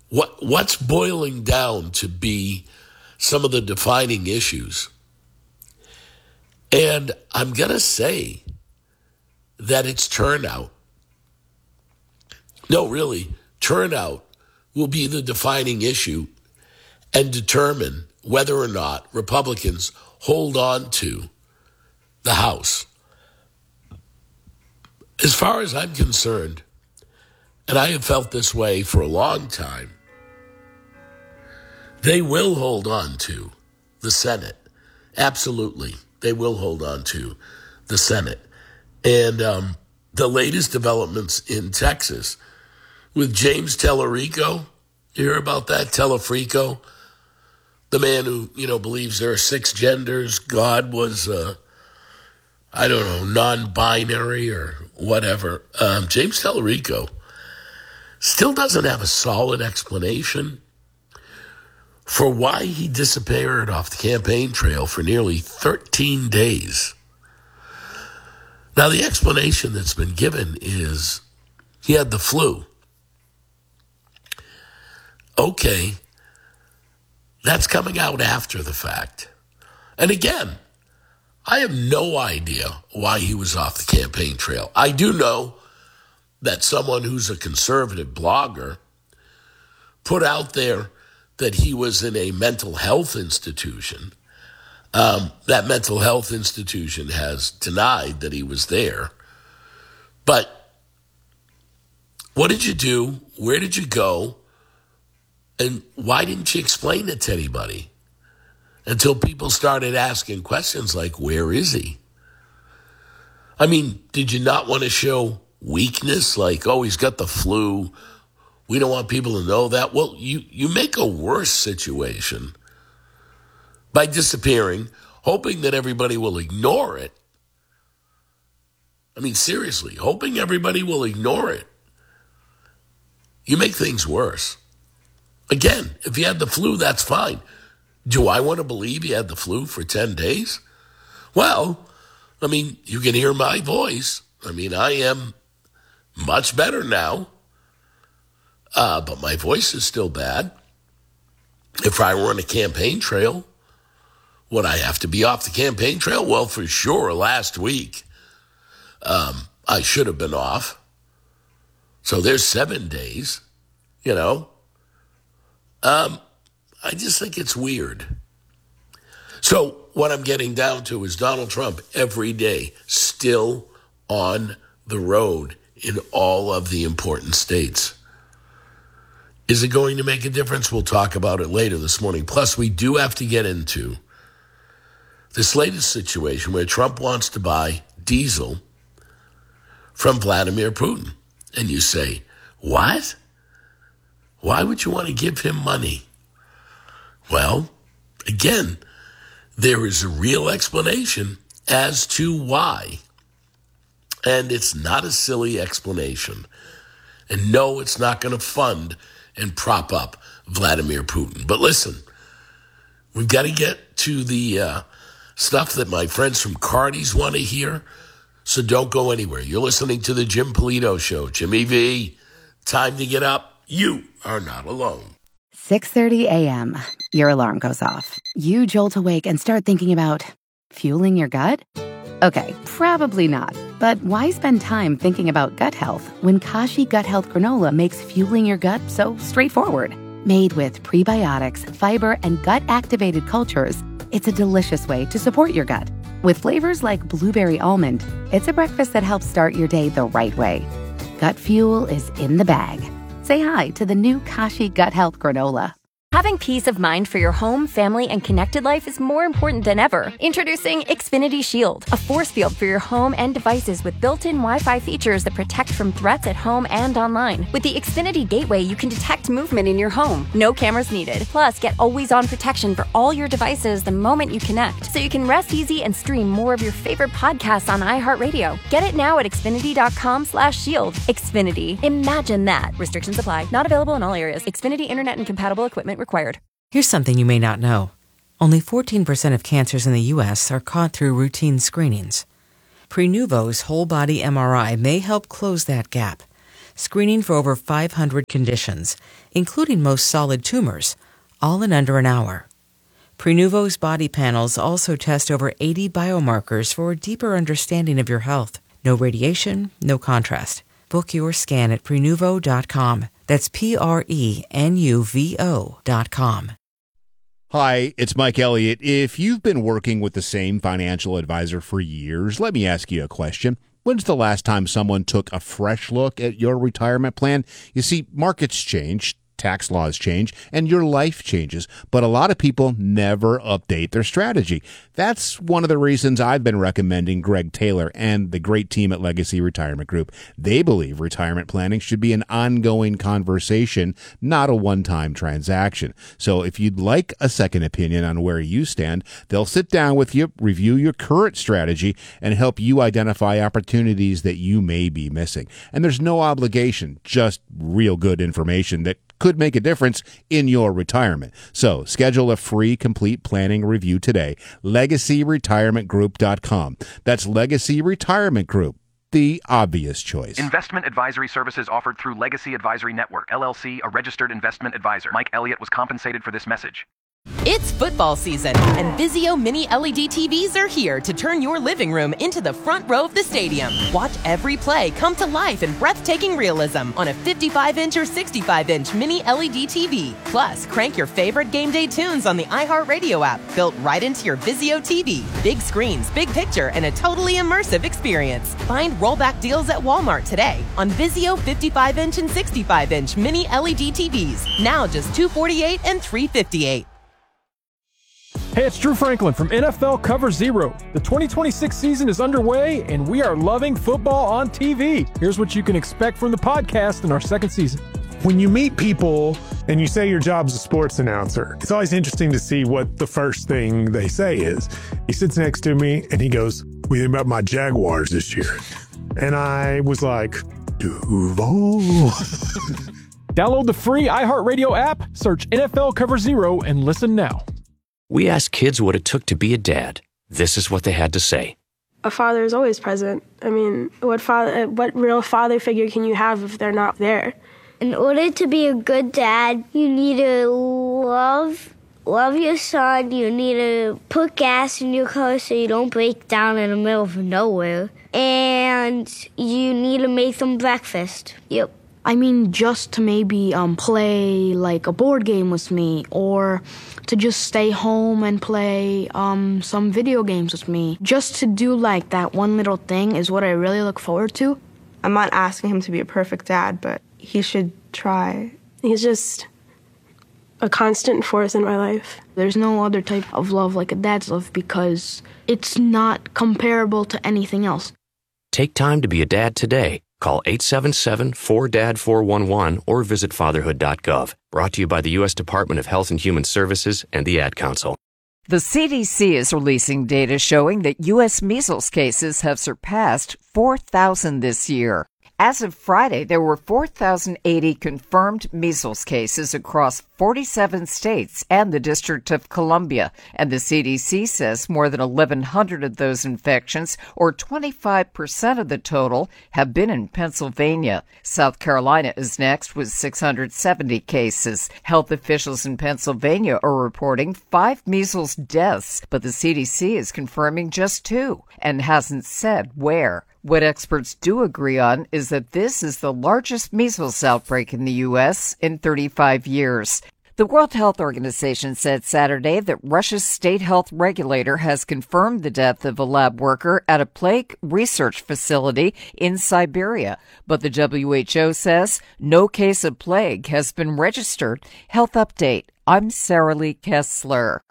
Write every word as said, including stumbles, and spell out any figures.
what what's boiling down to be some of the defining issues. And I'm going to say that it's turnout. No, really, turnout will be the defining issue and determine whether or not Republicans hold on to the House. As far as I'm concerned, and I have felt this way for a long time, they will hold on to the Senate. Absolutely. They will hold on to the Senate. And um, the latest developments in Texas with James Tellerico, you hear about that? Telefrico, the man who, you know, believes there are six genders. God was, uh, I don't know, non-binary or whatever. Um, James Tellerico still doesn't have a solid explanation for why he disappeared off the campaign trail for nearly thirteen days. Now, the explanation that's been given is he had the flu. Okay, that's coming out after the fact. And again, I have no idea why he was off the campaign trail. I do know that someone who's a conservative blogger put out there that he was in a mental health institution. Um, that mental health institution has denied that he was there. But what did you do? Where did you go? And why didn't you explain it to anybody? Until people started asking questions like, where is he? I mean, did you not want to show weakness? Like, oh, he's got the flu. We don't want people to know that. Well, you, you make a worse situation by disappearing, hoping that everybody will ignore it. I mean, seriously, hoping everybody will ignore it. You make things worse. Again, if you had the flu, that's fine. Do I want to believe you had the flu for ten days? Well, I mean, you can hear my voice. I mean, I am much better now, uh, but my voice is still bad. If I were on a campaign trail, would I have to be off the campaign trail? Well, for sure, last week, um, I should have been off. So there's seven days, you know. Um, I just think it's weird. So what I'm getting down to is Donald Trump every day still on the road in all of the important states. Is it going to make a difference? We'll talk about it later this morning. Plus, we do have to get into this latest situation where Trump wants to buy diesel from Vladimir Putin. And you say, what? Why would you want to give him money? Well, again, there is a real explanation as to why. And it's not a silly explanation. And no, it's not going to fund and prop up Vladimir Putin. But listen, we've got to get to the uh, stuff that my friends from Cardi's want to hear. So don't go anywhere. You're listening to the Jim Polito Show. Jimmy V, time to get up. You are not alone. six thirty a.m. Your alarm goes off. You jolt awake and start thinking about fueling your gut? Okay, probably not. But why spend time thinking about gut health when Kashi Gut Health Granola makes fueling your gut so straightforward? Made with prebiotics, fiber, and gut-activated cultures, it's a delicious way to support your gut. With flavors like blueberry almond, it's a breakfast that helps start your day the right way. Gut fuel is in the bag. Say hi to the new Kashi Gut Health Granola. Having peace of mind for your home, family, and connected life is more important than ever. Introducing Xfinity Shield, a force field for your home and devices with built-in Wi-Fi features that protect from threats at home and online. With the Xfinity Gateway, you can detect movement in your home. No cameras needed. Plus, get always-on protection for all your devices the moment you connect, so you can rest easy and stream more of your favorite podcasts on iHeartRadio. Get it now at Xfinity.com slash shield. Xfinity. Imagine that. Restrictions apply. Not available in all areas. Xfinity Internet and compatible equipment required. Here's something you may not know. Only fourteen percent of cancers in the U S are caught through routine screenings. Prenuvo's whole-body M R I may help close that gap. screening for over five hundred conditions, including most solid tumors, all in under an hour. Prenuvo's body panels also test over eighty biomarkers for a deeper understanding of your health. No radiation, no contrast. Book your scan at Prenuvo dot com. That's P R E N U V O dot com. Hi, it's Mike Elliott. If you've been working with the same financial advisor for years, let me ask you a question. When's the last time someone took a fresh look at your retirement plan? You see, markets change, tax laws change, and your life changes, but a lot of people never update their strategy. That's one of the reasons I've been recommending Greg Taylor and the great team at Legacy Retirement Group. They believe retirement planning should be an ongoing conversation, not a one-time transaction. So if you'd like a second opinion on where you stand, they'll sit down with you, review your current strategy, and help you identify opportunities that you may be missing. And there's no obligation, just real good information that could make a difference in your retirement. So schedule a free complete planning review today. Legacy Retirement Group dot com. That's Legacy Retirement Group, the obvious choice. Investment advisory services offered through Legacy Advisory Network, L L C, a registered investment advisor. Mike Elliott was compensated for this message. It's football season, and Vizio Mini L E D T Vs are here to turn your living room into the front row of the stadium. Watch every play come to life in breathtaking realism on a fifty-five inch or sixty-five inch Mini L E D T V. Plus, crank your favorite game day tunes on the iHeartRadio app, built right into your Vizio T V. Big screens, big picture, and a totally immersive experience. Find rollback deals at Walmart today on Vizio fifty-five inch and sixty-five inch Mini L E D T Vs. Now just two hundred forty-eight dollars and three hundred fifty-eight dollars. Hey, it's Drew Franklin from N F L Cover Zero. The twenty twenty-six season is underway, and we are loving football on T V. Here's what you can expect from the podcast in our second season. When you meet people and you say your job's a sports announcer, it's always interesting to see what the first thing they say is. He sits next to me, and he goes, "What do you think about my Jaguars this year?" And I was like, Duval. Download the free iHeartRadio app, search N F L Cover Zero, and listen now. We asked kids what it took to be a dad. This is what they had to say. A father is always present. I mean, what father, what real father figure can you have if they're not there? In order to be a good dad, you need to love love your son. You need to put gas in your car so you don't break down in the middle of nowhere. And you need to make them breakfast. Yep. I mean, just to maybe um, play like a board game with me, or to just stay home and play um, some video games with me. Just to do like that one little thing is what I really look forward to. I'm not asking him to be a perfect dad, but he should try. He's just a constant force in my life. There's no other type of love like a dad's love because it's not comparable to anything else. Take time to be a dad today. Call eight seven seven, four D A D, four one one or visit fatherhood dot gov. Brought to you by the U S Department of Health and Human Services and the Ad Council. The C D C is releasing data showing that U S measles cases have surpassed four thousand this year. As of Friday, there were four thousand eighty confirmed measles cases across forty-seven states and the District of Columbia, and the C D C says more than eleven hundred of those infections, or twenty-five percent of the total, have been in Pennsylvania. South Carolina is next with six hundred seventy cases. Health officials in Pennsylvania are reporting five measles deaths, but the C D C is confirming just two and hasn't said where. What experts do agree on is that this is the largest measles outbreak in the U S in thirty-five years. The World Health Organization said Saturday that Russia's state health regulator has confirmed the death of a lab worker at a plague research facility in Siberia. But the W H O says no case of plague has been registered. Health Update. I'm Sarah Lee Kessler.